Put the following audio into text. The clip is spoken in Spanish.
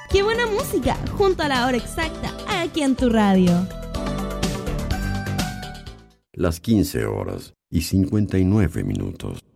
¡Qué buena música! Junto a la hora exacta, aquí en tu radio. Las 15 horas y 59 minutos.